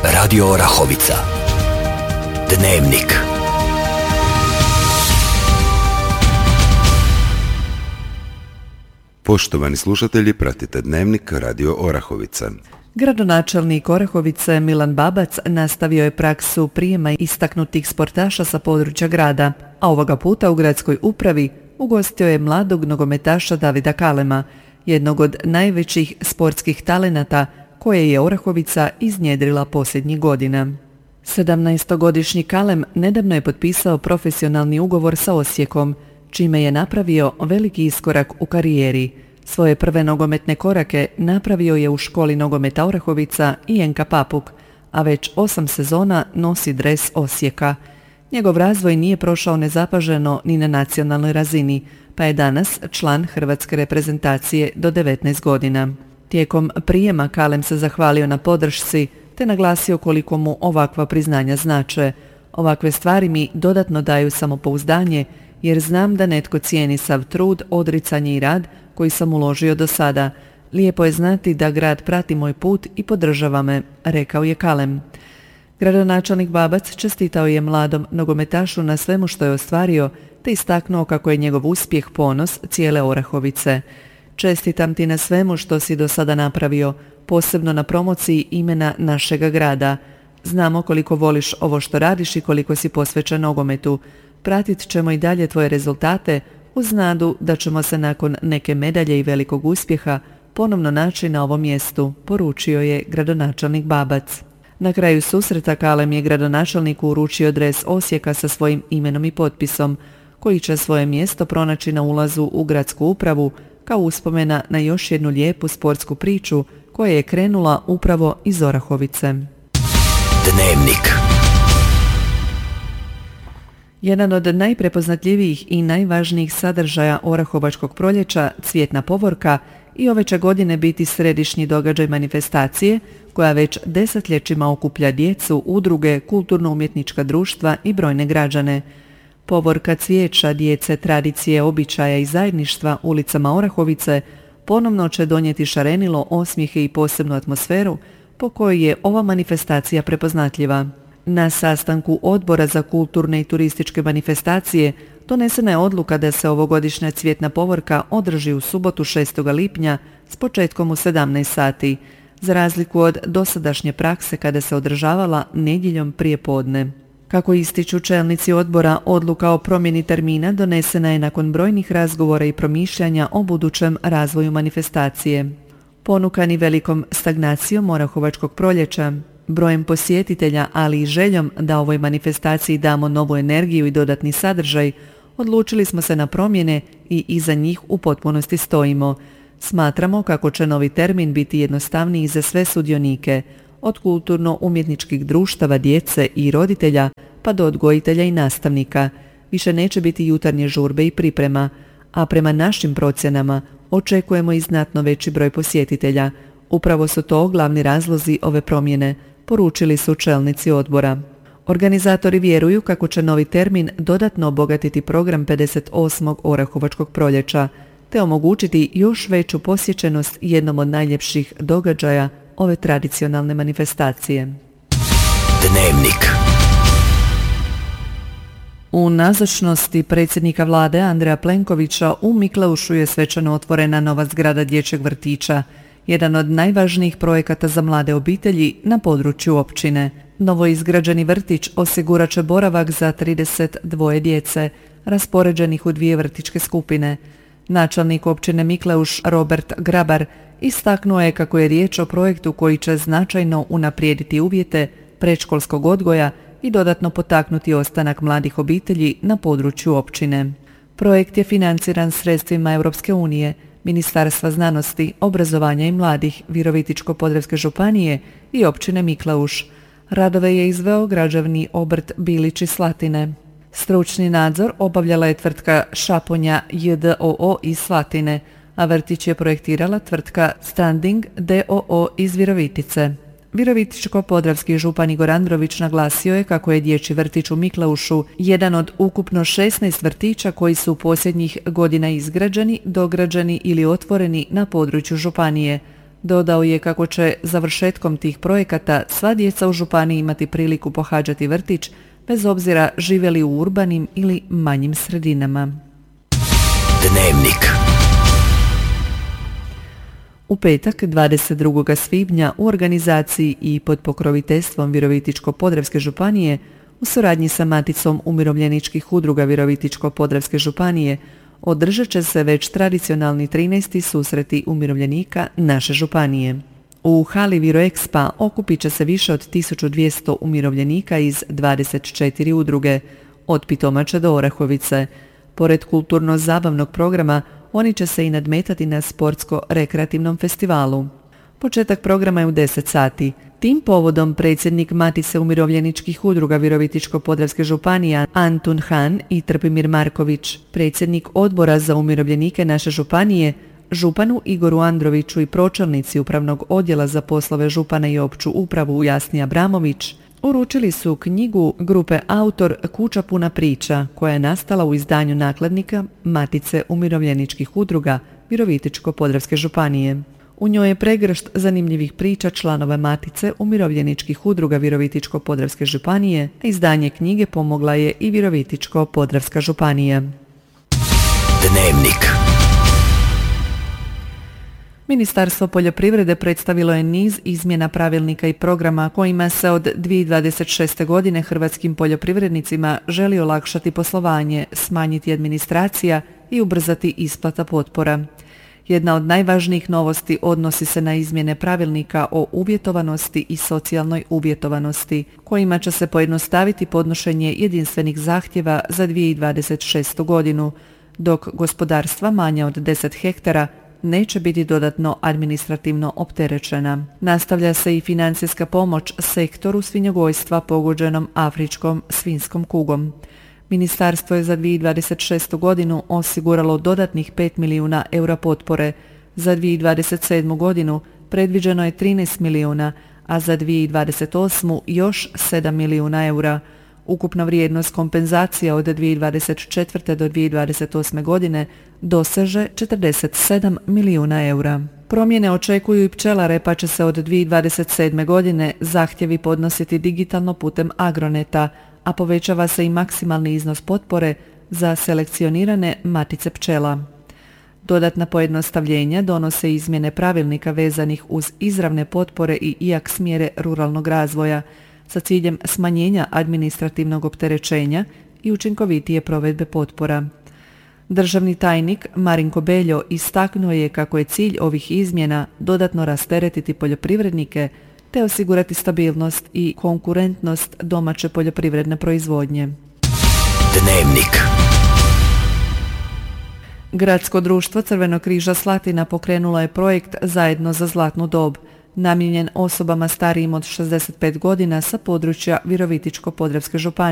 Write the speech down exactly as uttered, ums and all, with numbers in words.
Radio Orahovica. Dnevnik. Poštovani slušatelji, pratite Dnevnik Radio Orahovica. Gradonačelnik Orahovice Milan Babac nastavio je praksu prijema istaknutih sportaša sa područja grada, a ovoga puta u gradskoj upravi ugostio je mladog nogometaša Davida Kalema, jednog od najvećih sportskih talenata koje je Orahovica iznjedrila posljednjih godina. sedamnaestogodišnji Kalem nedavno je potpisao profesionalni ugovor sa Osijekom, čime je napravio veliki iskorak u karijeri. Svoje prve nogometne korake napravio je u školi nogometa Orahovica i en ka Papuk, a već osam sezona nosi dres Osijeka. Njegov razvoj nije prošao nezapaženo ni na nacionalnoj razini, pa je danas član hrvatske reprezentacije do devetnaest godina. Tijekom prijema Kalem se zahvalio na podršci te naglasio koliko mu ovakva priznanja znače. Ovakve stvari mi dodatno daju samopouzdanje jer znam da netko cijeni sav trud, odricanje i rad koji sam uložio do sada. Lijepo je znati da grad prati moj put i podržava me, rekao je Kalem. Gradonačelnik Babac čestitao je mladom nogometašu na svemu što je ostvario te istaknuo kako je njegov uspjeh ponos cijele Orahovice. Čestitam ti na svemu što si do sada napravio, posebno na promociji imena našega grada. Znamo koliko voliš ovo što radiš i koliko si posvećen nogometu. Pratit ćemo i dalje tvoje rezultate uz nadu da ćemo se nakon neke medalje i velikog uspjeha ponovno naći na ovom mjestu, poručio je gradonačelnik Babac. Na kraju susreta Kalem je gradonačelniku uručio dres Osijeka sa svojim imenom i potpisom, koji će svoje mjesto pronaći na ulazu u gradsku upravu kao uspomena na još jednu lijepu sportsku priču koja je krenula upravo iz Orahovice. Dnevnik. Jedan od najprepoznatljivijih i najvažnijih sadržaja Orahovačkog proljeća, Cvjetna povorka, i ove će godine biti središnji događaj manifestacije koja već desetljećima okuplja djecu, udruge, kulturno-umjetnička društva i brojne građane. Povorka cvijeća, djece, tradicije, običaja i zajedništva ulicama Orahovice ponovno će donijeti šarenilo, osmijehe i posebnu atmosferu po kojoj je ova manifestacija prepoznatljiva. Na sastanku Odbora za kulturne i turističke manifestacije donesena je odluka da se ovogodišnja Cvjetna povorka održi u subotu šestog lipnja s početkom u sedamnaest sati, za razliku od dosadašnje prakse kada se održavala nedjeljom prije podne. Kako ističu čelnici odbora, odluka o promjeni termina donesena je nakon brojnih razgovora i promišljanja o budućem razvoju manifestacije. Ponukani velikom stagnacijom Orahovačkog proljeća, brojem posjetitelja, ali i željom da ovoj manifestaciji damo novu energiju i dodatni sadržaj, odlučili smo se na promjene i iza njih u potpunosti stojimo. Smatramo kako će novi termin biti jednostavniji za sve sudionike, od kulturno-umjetničkih društava, djece i roditelja, pa do odgojitelja i nastavnika. Više neće biti jutarnje žurbe i priprema, a prema našim procjenama očekujemo i znatno veći broj posjetitelja. Upravo su to glavni razlozi ove promjene, poručili su čelnici odbora. Organizatori vjeruju kako će novi termin dodatno obogatiti program pedeset osmog Orahovačkog proljeća, te omogućiti još veću posjećenost jednom od najljepših događaja ove tradicionalne manifestacije. Dnevnik. U nazočnosti predsjednika vlade Andreja Plenkovića u Mikleušu je svečano otvorena nova zgrada dječjeg vrtića, jedan od najvažnijih projekata za mlade obitelji na području općine. Novoizgrađeni vrtić osigurat će boravak za trideset dvoje djece, raspoređenih u dvije vrtićke skupine. Načelnik općine Mikleuš Robert Grabar istaknuo je kako je riječ o projektu koji će značajno unaprijediti uvjete predškolskog odgoja i dodatno potaknuti ostanak mladih obitelji na području općine. Projekt je financiran sredstvima Europske unije, Ministarstva znanosti, obrazovanja i mladih Virovitičko-podravske županije i općine Mikleuš. Radove je izveo građevni obrt Bilić iz Slatine. Stručni nadzor obavljala je tvrtka Šaponja j d o o iz Slatine, a vrtić je projektirala tvrtka Standing d o o iz Virovitice. Virovitičko-podravski župan Igor Andrović naglasio je kako je dječji vrtić u Mikleušu jedan od ukupno šesnaest vrtića koji su posljednjih godina izgrađeni, dograđeni ili otvoreni na području županije. Dodao je kako će završetkom tih projekata sva djeca u županiji imati priliku pohađati vrtić, bez obzira žive li u urbanim ili manjim sredinama. Dnevnik. U petak, dvadeset drugog svibnja, u organizaciji i pod pokroviteljstvom Virovitičko-podravske županije, u suradnji sa Maticom umirovljeničkih udruga Virovitičko-podravske županije, održat će se već tradicionalni trinaesti susreti umirovljenika naše županije. U hali Viroexpa okupit će se više od tisuću dvjesto umirovljenika iz dvadeset četiri udruge, od Pitomače do Orahovice. Pored kulturno-zabavnog programa, oni će se i nadmetati na sportsko-rekreativnom festivalu. Početak programa je u deset sati. Tim povodom predsjednik Matice umirovljeničkih udruga Virovitičko-podravske županije Antun Han i Trpimir Marković, predsjednik odbora za umirovljenike naše županije, županu Igoru Androviću i pročelnici upravnog odjela za poslove župana i opću upravu Jasni Abramović, uručili su knjigu grupe Autor Kuća puna priča, koja je nastala u izdanju nakladnika Matice umirovljeničkih udruga Virovitičko-podravske županije. U njoj je pregršt zanimljivih priča članova Matice umirovljeničkih udruga Virovitičko-podravske županije, a izdanje knjige pomogla je i Virovitičko-podravska županija. Dnevnik. Ministarstvo poljoprivrede predstavilo je niz izmjena pravilnika i programa kojima se od dvije tisuće dvadeset šeste. godine hrvatskim poljoprivrednicima želi olakšati poslovanje, smanjiti administracija i ubrzati isplata potpora. Jedna od najvažnijih novosti odnosi se na izmjene pravilnika o uvjetovanosti i socijalnoj uvjetovanosti, kojima će se pojednostaviti podnošenje jedinstvenih zahtjeva za dvije tisuće dvadeset šestu. godinu, dok gospodarstva manja od deset hektara neće biti dodatno administrativno opterećena. Nastavlja se i financijska pomoć sektoru svinjogojstva pogođenom afričkom svinjskom kugom. Ministarstvo je za dvije tisuće dvadeset šestu. godinu osiguralo dodatnih pet milijuna eura potpore. Za dvije tisuće dvadeset sedmu. godinu predviđeno je trinaest milijuna, a za dvije tisuće dvadeset osmu. još sedam milijuna eura. Ukupna vrijednost kompenzacija od dvije tisuće dvadeset četvrte. do dvije tisuće dvadeset osme. godine doseže četrdeset sedam milijuna eura. Promjene očekuju i pčelare, pa će se od dvije tisuće dvadeset sedme. godine zahtjevi podnositi digitalno putem Agroneta, a povećava se i maksimalni iznos potpore za selekcionirane matice pčela. Dodatna pojednostavljenja donose izmjene pravilnika vezanih uz izravne potpore i I A K S mjere ruralnog razvoja sa ciljem smanjenja administrativnog opterećenja i učinkovitije provedbe potpora. Državni tajnik Marinko Beljo istaknuo je kako je cilj ovih izmjena dodatno rasteretiti poljoprivrednike te osigurati stabilnost i konkurentnost domaće poljoprivredne proizvodnje. Dnevnik. Gradsko društvo Crvenog križa Slatina pokrenulo je projekt Zajedno za zlatnu dob, namijenjen osobama starijim od šezdeset pet godina sa područja Virovitičko-podravske županije.